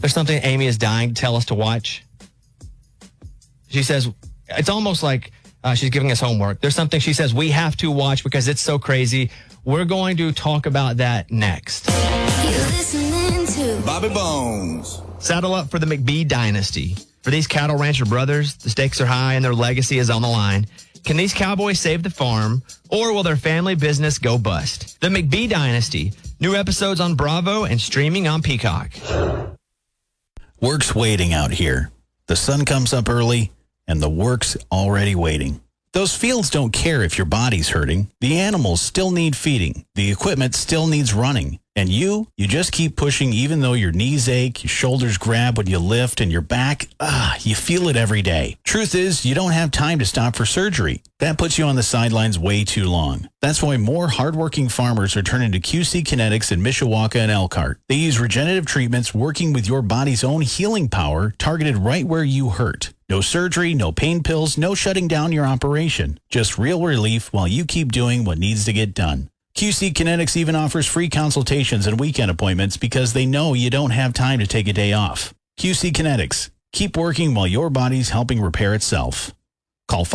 There's something Amy is dying to tell us to watch. She says, it's almost like she's giving us homework. There's something she says we have to watch because it's so crazy. We're going to talk about that next. You're listening to Bobby Bones. Saddle up for the McBee dynasty. For these cattle rancher brothers, the stakes are high and their legacy is on the line. Can these cowboys save the farm, or will their family business go bust? The McBee dynasty. New episodes on Bravo and streaming on Peacock. Work's waiting out here. The sun comes up early, and the work's already waiting. Those fields don't care if your body's hurting. The animals still need feeding. The equipment still needs running. And you just keep pushing even though your knees ache, your shoulders grab when you lift, and your back, you feel it every day. Truth is, you don't have time to stop for surgery. That puts you on the sidelines way too long. That's why more hardworking farmers are turning to QC Kinetics in Mishawaka and Elkhart. They use regenerative treatments working with your body's own healing power, targeted right where you hurt. No surgery, no pain pills, no shutting down your operation. Just real relief while you keep doing what needs to get done. QC Kinetics even offers free consultations and weekend appointments because they know you don't have time to take a day off. QC Kinetics. Keep working while your body's helping repair itself. Call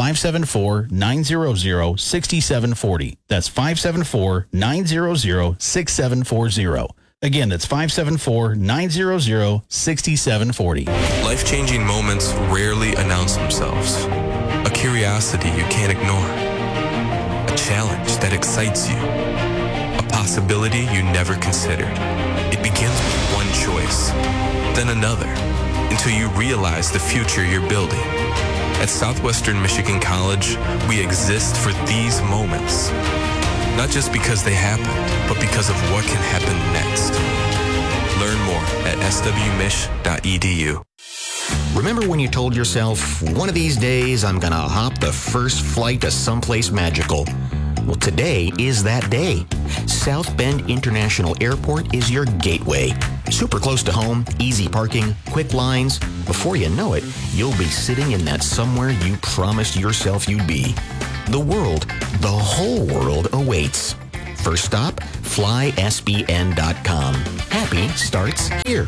574-900-6740. That's 574-900-6740. Again, that's 574-900-6740. Life-changing moments rarely announce themselves. A curiosity you can't ignore. A challenge that excites you. A possibility you never considered. It begins with one choice, then another, until you realize the future you're building. At Southwestern Michigan College, we exist for these moments. Not just because they happened, but because of what can happen next. Learn more at swmich.edu. Remember when you told yourself, one of these days I'm gonna hop the first flight to someplace magical? Well, today is that day. South Bend International Airport is your gateway. Super close to home, easy parking, quick lines. Before you know it, you'll be sitting in that somewhere you promised yourself you'd be. The world, the whole world awaits. First stop, flysbn.com. Happy starts here.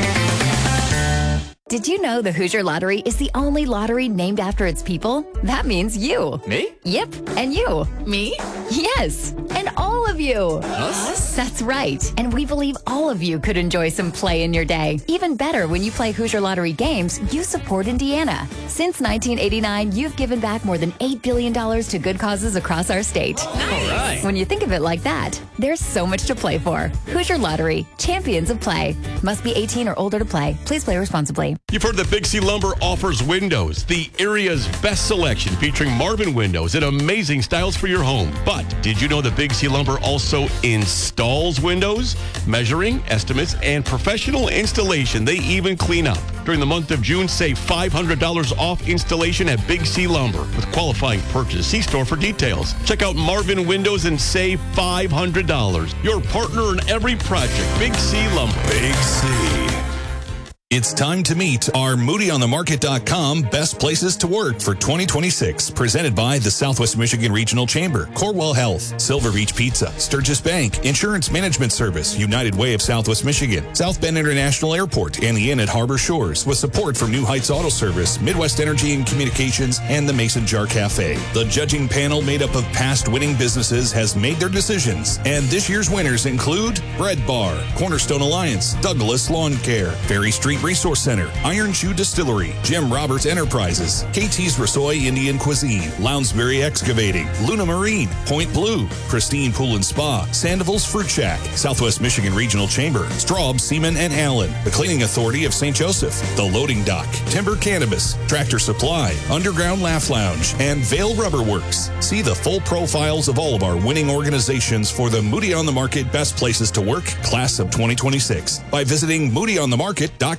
Did you know the Hoosier Lottery is the only lottery named after its people? That means you. Me? Yep, and you. Me? Yes, and all of you. Us? That's right. And we believe all of you could enjoy some play in your day. Even better, when you play Hoosier Lottery games, you support Indiana. Since 1989, you've given back more than $8 billion to good causes across our state. Nice. All right. When you think of it like that, there's so much to play for. Hoosier Lottery, champions of play. Must be 18 or older to play. Please play responsibly. You've heard that Big C Lumber offers windows, the area's best selection, featuring Marvin windows and amazing styles for your home. But did you know that Big C Lumber also installs windows? Measuring, estimates, and professional installation. They even clean up. During the month of June, save $500 off installation at Big C Lumber with qualifying purchase. See store for details. Check out Marvin Windows and save $500. Your partner in every project, Big C Lumber. Big C. It's time to meet our MoodyOnTheMarket.com best places to work for 2026, presented by the Southwest Michigan Regional Chamber, Corewell Health, Silver Beach Pizza, Sturgis Bank, Insurance Management Service, United Way of Southwest Michigan, South Bend International Airport, and the Inn at Harbor Shores, with support from New Heights Auto Service, Midwest Energy and Communications, and the Mason Jar Cafe. The judging panel, made up of past winning businesses, has made their decisions, and this year's winners include Bread Bar, Cornerstone Alliance, Douglas Lawn Care, Ferry Street Resource Center, Iron Shoe Distillery, Jim Roberts Enterprises, KT's Rasoy Indian Cuisine, Lounsbury Excavating, Luna Marine, Point Blue, Christine Pool and Spa, Sandoval's Fruit Shack, Southwest Michigan Regional Chamber, Straub, Seaman and Allen, the Cleaning Authority of St. Joseph, the Loading Dock, Timber Cannabis, Tractor Supply, Underground Laugh Lounge, and Vale Rubber Works. See the full profiles of all of our winning organizations for the Moody on the Market Best Places to Work Class of 2026 by visiting MoodyOnTheMarket.com.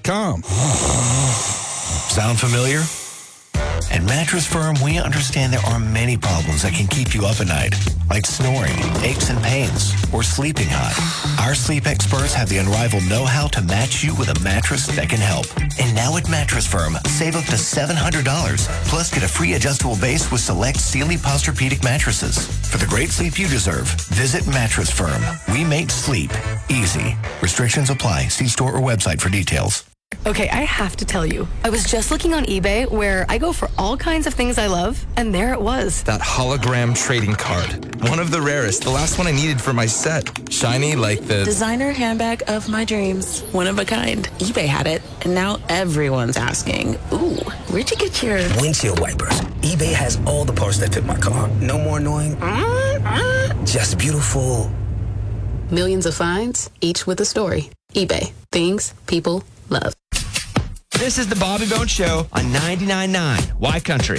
Sound familiar? At Mattress Firm, we understand there are many problems that can keep you up at night, like snoring, aches and pains, or sleeping hot. Our sleep experts have the unrivaled know-how to match you with a mattress that can help. And now at Mattress Firm, save up to $700, plus get a free adjustable base with select Sealy Posturepedic mattresses. For the great sleep you deserve, visit Mattress Firm. We make sleep easy. Restrictions apply. See store or website for details. Okay, I have to tell you, I was just looking on eBay where I go for all kinds of things I love, and there it was. That hologram trading card. One of the rarest. The last one I needed for my set. Shiny like the... Designer handbag of my dreams. One of a kind. eBay had it, and now everyone's asking, ooh, where'd you get your... Windshield wipers. eBay has all the parts that fit my car. No more annoying. Just beautiful. Millions of finds, each with a story. eBay. Things people love. This is the Bobby Bones Show on 99.9 Y Country.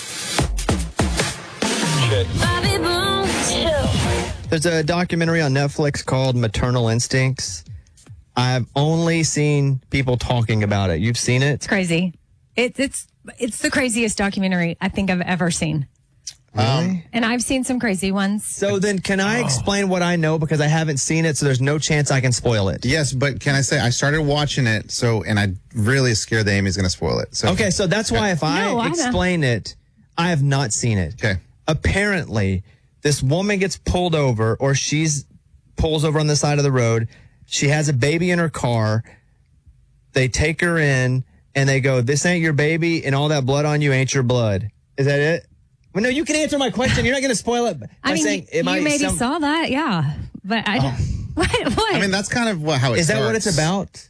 Bobby Bones Show. There's a documentary on Netflix called Maternal Instincts. I've only seen people talking about it. You've seen it? It's crazy. It's the craziest documentary I think I've ever seen. Really? And I've seen some crazy ones. So then can I explain what I know because I haven't seen it, so there's no chance I can spoil it? Yes, but can I say I started watching it, and I really scared that Amy's going to spoil it. So okay, so that's why if I explain it, I have not seen it. Okay. Apparently, this woman gets pulled over, or pulls over on the side of the road. She has a baby in her car. They take her in, and they go, "This ain't your baby, and all that blood on you ain't your blood." Is that it? Well, no, you can answer my question. You're not going to spoil it. I mean, you maybe saw that, yeah. But I don't... What? I mean, that's kind of how it Is starts. that what it's about?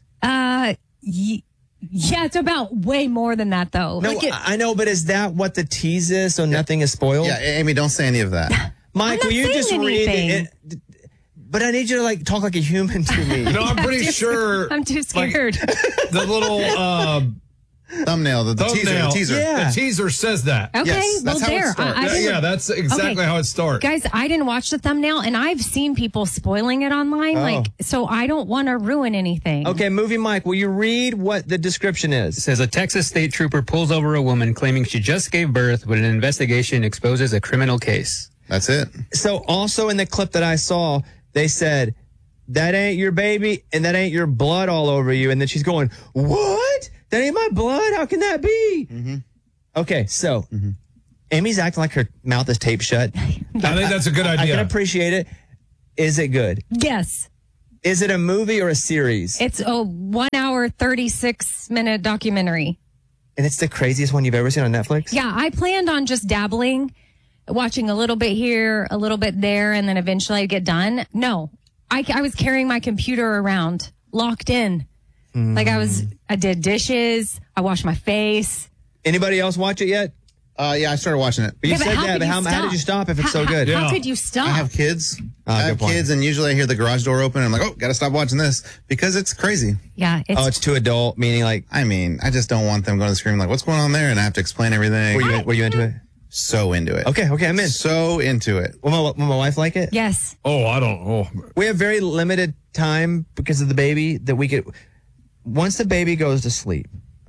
Yeah, it's about way more than that, though. No, I know, but is that what the tease is, so nothing is spoiled? Yeah, Amy, don't say any of that. Mike, will you just read it? But I need you to talk like a human to me. No, I'm pretty sure. I'm too scared. The little thumbnail, the teaser. Yeah. The teaser says that. Okay, yes, well, there. That's exactly how it starts. Guys, I didn't watch the thumbnail, and I've seen people spoiling it online. So I don't want to ruin anything. Okay, Movie Mike, will you read what the description is? It says a Texas state trooper pulls over a woman claiming she just gave birth, but an investigation exposes a criminal case. That's it. So also in the clip that I saw, they said, "That ain't your baby, and that ain't your blood all over you." And then she's going, "What? That ain't my blood? How can that be?" Mm-hmm. Okay, so Amy's acting like her mouth is taped shut. I think that's a good idea. I can appreciate it. Is it good? Yes. Is it a movie or a series? It's a 1 hour, 36-minute documentary. And it's the craziest one you've ever seen on Netflix? Yeah, I planned on just dabbling, watching a little bit here, a little bit there, and then eventually I'd get done. No, I was carrying my computer around, locked in. Like I did dishes. I washed my face. Anybody else watch it yet? Yeah, I started watching it. But you said that, but how did you stop if it's so good? How could you stop? I have kids. I have kids, and usually I hear the garage door open, and I'm like, oh, got to stop watching this because it's crazy. Yeah. It's too adult, meaning like... I mean, I just don't want them going to the screen like, what's going on there? And I have to explain everything. Were you into it? So into it. Okay, I'm in. So into it. Will my wife like it? Yes. Oh, I don't. Oh. We have very limited time because of the baby that we could... Once the baby goes to sleep...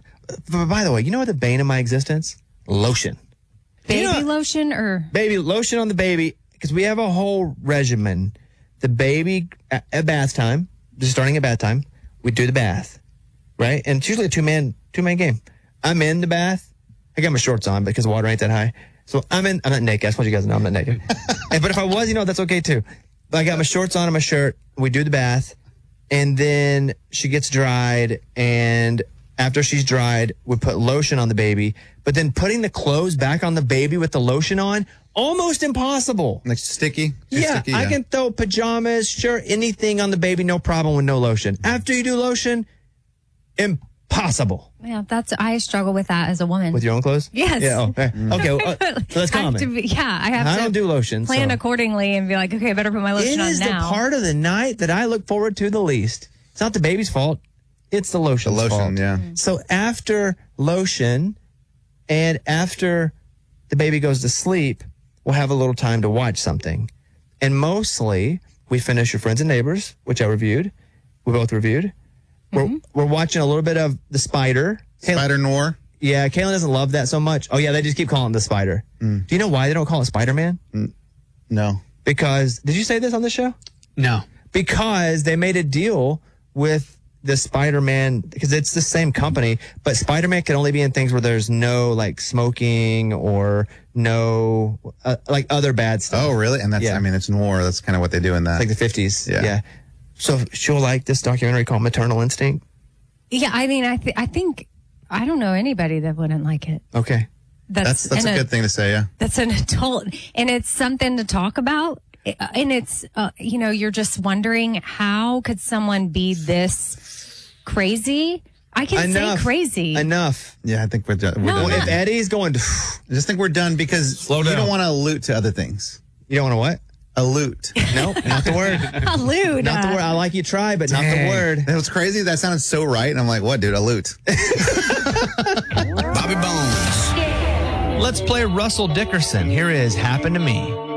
By the way, you know what the bane of my existence? Lotion. Baby lotion or... Baby lotion on the baby, because we have a whole regimen. The baby, at bath time, just starting at bath time, we do the bath, right? And it's usually a two-man game. I'm in the bath. I got my shorts on because the water ain't that high. So I'm not naked. I just want you guys to know I'm not naked. But if I was, that's okay too. But I got my shorts on and my shirt. We do the bath. And then she gets dried. And after she's dried, we put lotion on the baby. But then putting the clothes back on the baby with the lotion on, almost impossible. Like sticky? Yeah, sticky, I can throw pajamas, shirt, anything on the baby, no problem with no lotion. After you do lotion, impossible. Yeah, I struggle with that as a woman. With your own clothes? Yes. Yeah. Okay. So that's common. I have to. I don't do lotion. Plan accordingly and be like, okay, I better put my lotion on now. It is the part of the night that I look forward to the least. It's not the baby's fault. It's the lotion's fault. The lotion, yeah. So after lotion and after the baby goes to sleep, we'll have a little time to watch something. And mostly, we finish Your Friends and Neighbors, which I reviewed. We both reviewed. We're watching a little bit of The Spider. Spider Noir. Yeah, Kaylin doesn't love that so much. Oh, yeah, they just keep calling it The Spider. Do you know why they don't call it Spider-Man? No. Because, did you say this on the show? No. Because they made a deal with the Spider-Man, because it's the same company, but Spider-Man can only be in things where there's no, like, smoking or no, like, other bad stuff. Oh, really? And that's, it's noir. That's kind of what they do in that. It's like the 50s. Yeah. So she'll like this documentary called Maternal Instinct. Yeah, I mean, I think I don't know anybody that wouldn't like it. Okay. That's a good thing to say, yeah. That's an adult, and it's something to talk about. And it's, you're just wondering, how could someone be this crazy? I can say crazy. Enough. Yeah, I think we're done. No, if Eddie's going, I just think we're done because you don't want to allude to other things. You don't want to what? Allude. Nope, not the word. Allude. Not the word. I like you try, but not the word. That was crazy. That sounded so right. And I'm like, what, dude? Allude. Bobby Bones. Let's play Russell Dickerson. Here is Happen to Me.